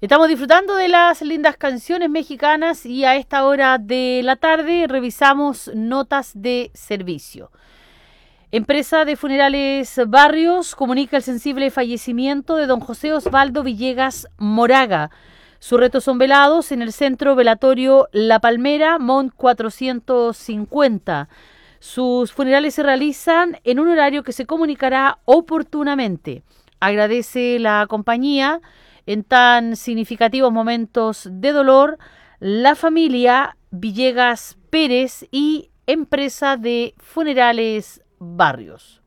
Estamos disfrutando de las lindas canciones mexicanas y a esta hora de la tarde revisamos notas de servicio. Empresa de Funerales Barrios comunica el sensible fallecimiento de don José Osvaldo Villegas Moraga. Sus restos son velados en el centro velatorio La Palmera, Mont 450. Sus funerales se realizan en un horario que se comunicará oportunamente. Agradece la compañía en tan significativos momentos de dolor, la familia Villegas Pérez y Empresa de Funerales Barrios.